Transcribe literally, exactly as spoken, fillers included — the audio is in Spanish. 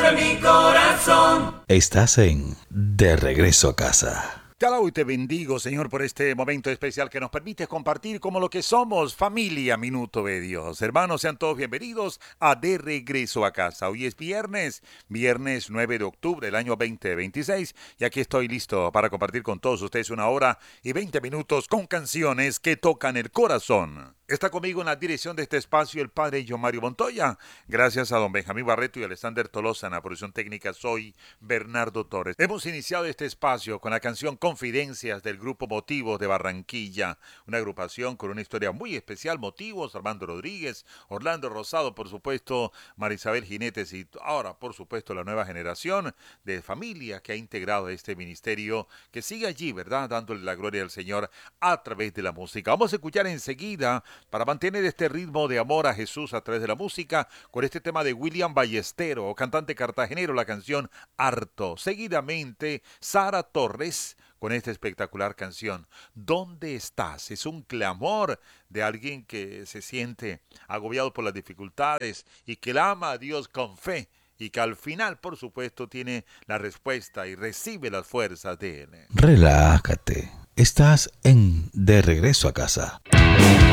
de mi corazón. Estás en De Regreso a Casa. Te alabo y te bendigo, Señor, por este momento especial que nos permite compartir como lo que somos, familia Minuto de Dios. Hermanos, sean todos bienvenidos a De Regreso a Casa. Hoy es viernes, viernes nueve de octubre del año veinte veintiséis, y aquí estoy listo para compartir con todos ustedes una hora y veinte minutos con canciones que tocan el corazón. Está conmigo en la dirección de este espacio el padre John Mario Montoya. Gracias a don Benjamín Barreto y Alexander Tolosa en la producción técnica. Soy Bernardo Torres. Hemos iniciado este espacio con la canción Confidencias del grupo Motivos de Barranquilla, una agrupación con una historia muy especial. Motivos, Armando Rodríguez, Orlando Rosado, por supuesto, Marisabel Jinetes y ahora, por supuesto, la nueva generación de familia que ha integrado este ministerio, que sigue allí, ¿verdad?, dándole la gloria al Señor a través de la música. Vamos a escuchar enseguida, para mantener este ritmo de amor a Jesús a través de la música, con este tema de William Ballestero, cantante cartagenero, la canción Harto. Seguidamente, Sara Torres, con esta espectacular canción, ¿Dónde estás? Es un clamor de alguien que se siente agobiado por las dificultades y que la ama a Dios con fe, y que al final, por supuesto, tiene la respuesta y recibe las fuerzas de Él. Relájate. Estás en De Regreso a Casa.